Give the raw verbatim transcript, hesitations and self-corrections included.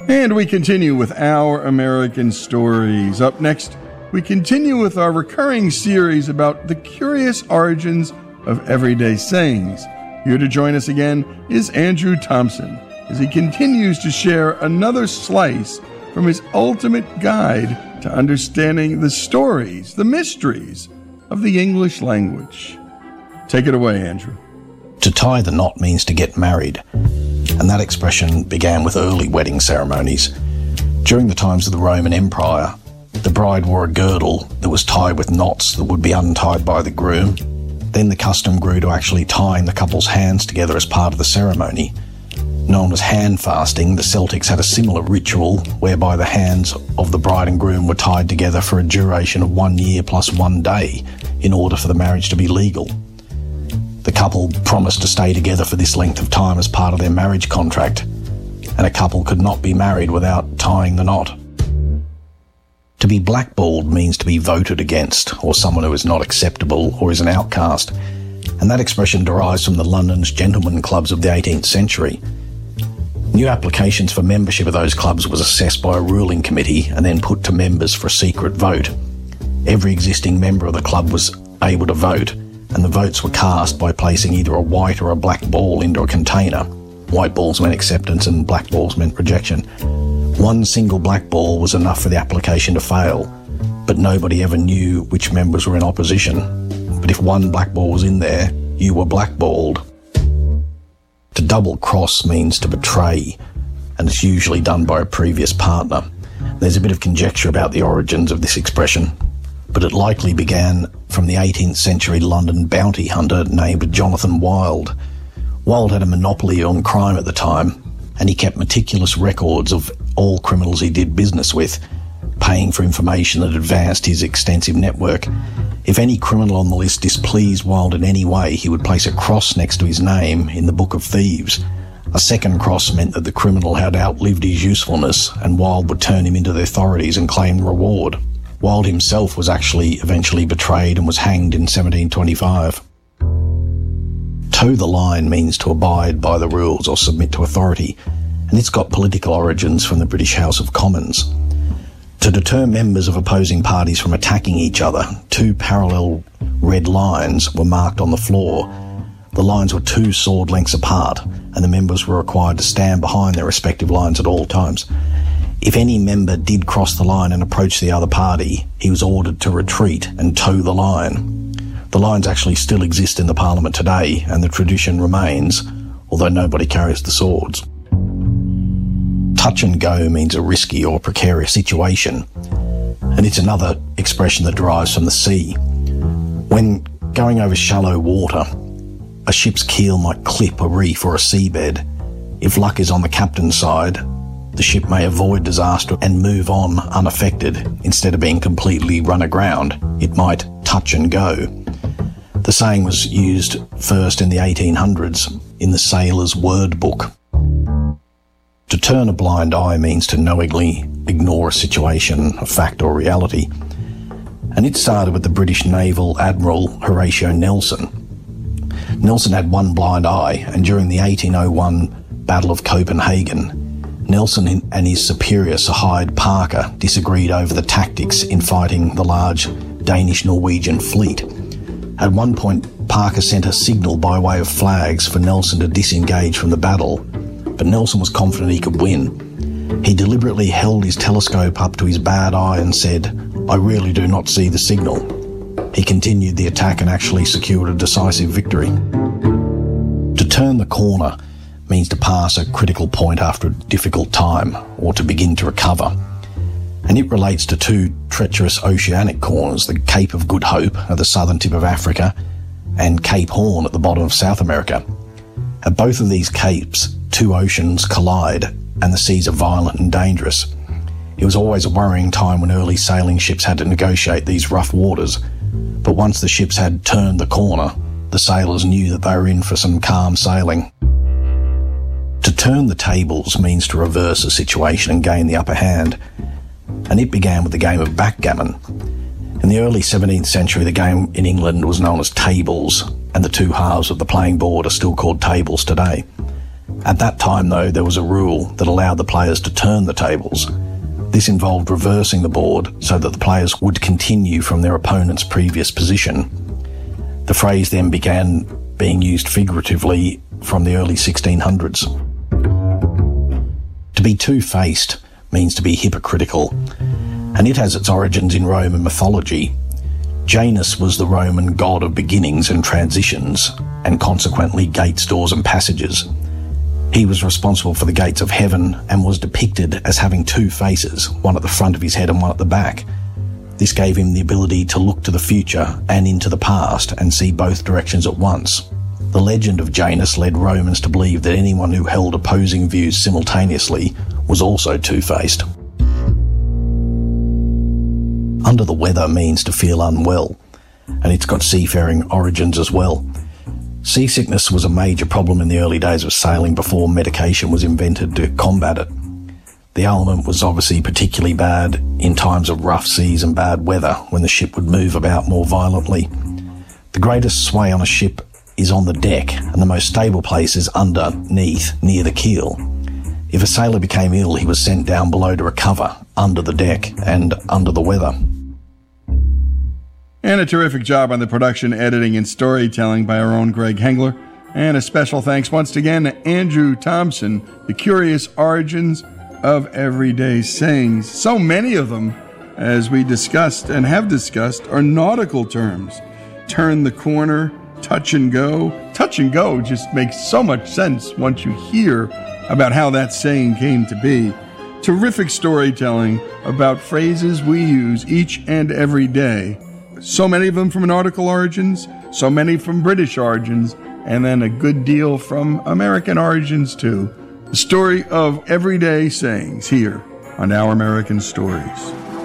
And we continue with Our American Stories. Up next, we continue with our recurring series about the curious origins of everyday sayings. Here to join us again is Andrew Thompson, as he continues to share another slice from his ultimate guide to understanding the stories, the mysteries of the English language. Take it away, Andrew. To tie the knot means to get married, and that expression began with early wedding ceremonies. During the times of the Roman Empire, the bride wore a girdle that was tied with knots that would be untied by the groom. Then the custom grew to actually tying the couple's hands together as part of the ceremony. Known as hand fasting, the Celtics had a similar ritual whereby the hands of the bride and groom were tied together for a duration of one year plus one day in order for the marriage to be legal. The couple promised to stay together for this length of time as part of their marriage contract, and a couple could not be married without tying the knot. To be blackballed means to be voted against, or someone who is not acceptable or is an outcast, and that expression derives from the London's gentlemen clubs of the eighteenth century. New applications for membership of those clubs was assessed by a ruling committee and then put to members for a secret vote. Every existing member of the club was able to vote, and the votes were cast by placing either a white or a black ball into a container. White balls meant acceptance and black balls meant rejection. One single black ball was enough for the application to fail, but nobody ever knew which members were in opposition. But if one black ball was in there, you were blackballed. To double cross means to betray, and it's usually done by a previous partner. There's a bit of conjecture about the origins of this expression, but it likely began from the eighteenth century London bounty hunter named Jonathan Wild. Wild had a monopoly on crime at the time, and he kept meticulous records of all criminals he did business with, paying for information that advanced his extensive network. If any criminal on the list displeased Wild in any way, he would place a cross next to his name in the Book of Thieves. A second cross meant that the criminal had outlived his usefulness, and Wild would turn him into the authorities and claim reward. Wild himself was actually eventually betrayed and was hanged in seventeen twenty-five. Toe the line means to abide by the rules or submit to authority, and it's got political origins from the British House of Commons. To deter members of opposing parties from attacking each other, two parallel red lines were marked on the floor. The lines were two sword lengths apart, and the members were required to stand behind their respective lines at all times. If any member did cross the line and approach the other party, he was ordered to retreat and toe the line. The lines actually still exist in the Parliament today, and the tradition remains, although nobody carries the swords. Touch and go means a risky or precarious situation, and it's another expression that derives from the sea. When going over shallow water, a ship's keel might clip a reef or a seabed. If luck is on the captain's side, the ship may avoid disaster and move on unaffected. Instead of being completely run aground, it might touch and go. The saying was used first in the eighteen hundreds in the Sailor's Word Book. To turn a blind eye means to knowingly ignore a situation, a fact or reality. And it started with the British naval admiral Horatio Nelson. Nelson had one blind eye, and during the eighteen oh one Battle of Copenhagen, Nelson and his superior Sir Hyde Parker disagreed over the tactics in fighting the large Danish-Norwegian fleet. At one point, Parker sent a signal by way of flags for Nelson to disengage from the battle, but Nelson was confident he could win. He deliberately held his telescope up to his bad eye and said, "I really do not see the signal." He continued the attack and actually secured a decisive victory. To turn the corner means to pass a critical point after a difficult time, or to begin to recover. And it relates to two treacherous oceanic corners, the Cape of Good Hope at the southern tip of Africa and Cape Horn at the bottom of South America. At both of these capes, two oceans collide and the seas are violent and dangerous. It was always a worrying time when early sailing ships had to negotiate these rough waters, but once the ships had turned the corner, the sailors knew that they were in for some calm sailing. To turn the tables means to reverse a situation and gain the upper hand, and it began with the game of backgammon. In the early seventeenth century, the game in England was known as tables, and the two halves of the playing board are still called tables today. At that time, though, there was a rule that allowed the players to turn the tables. This involved reversing the board so that the players would continue from their opponent's previous position. The phrase then began being used figuratively from the early sixteen hundreds. To be two-faced means to be hypocritical, and it has its origins in Roman mythology. Janus was the Roman god of beginnings and transitions, and consequently gates, doors and passages. He was responsible for the gates of heaven and was depicted as having two faces, one at the front of his head and one at the back. This gave him the ability to look to the future and into the past and see both directions at once. The legend of Janus led Romans to believe that anyone who held opposing views simultaneously was also two-faced. Under the weather means to feel unwell, and it's got seafaring origins as well. Seasickness was a major problem in the early days of sailing before medication was invented to combat it. The ailment was obviously particularly bad in times of rough seas and bad weather, when the ship would move about more violently. The greatest sway on a ship is on the deck, and the most stable place is underneath, near the keel. If a sailor became ill, he was sent down below to recover, under the deck and under the weather. And a terrific job on the production, editing, and storytelling by our own Greg Hengler. And a special thanks once again to Andrew Thompson, The Curious Origins of Everyday Sayings. So many of them, as we discussed and have discussed, are nautical terms. Turn the corner, touch and go. Touch and go just makes so much sense once you hear about how that saying came to be. Terrific storytelling about phrases we use each and every day. So many of them from nautical origins, so many from British origins, and then a good deal from American origins too. The story of everyday sayings here on Our American Stories.